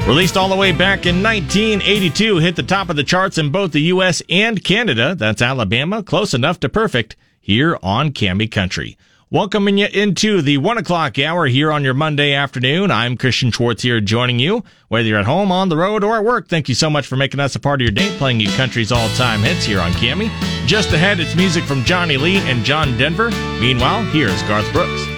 Released all the way back in 1982, hit the top of the charts in both the U.S. and Canada. That's Alabama, close enough to perfect, here on Cammy Country. Welcoming you into the 1 o'clock hour here on your Monday afternoon. I'm Christian Schwartz here joining you, whether you're at home, on the road, or at work. Thank you so much for making us a part of your day, playing you country's all-time hits here on Cammy. Just ahead, it's music from Johnny Lee and John Denver. Meanwhile, here's Garth Brooks.